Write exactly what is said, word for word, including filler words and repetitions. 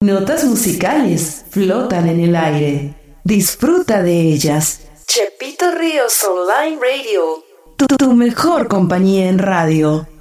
Notas musicales flotan en el aire. Disfruta de ellas. Chepito Ríos Online Radio. Tu, tu mejor compañía en radio.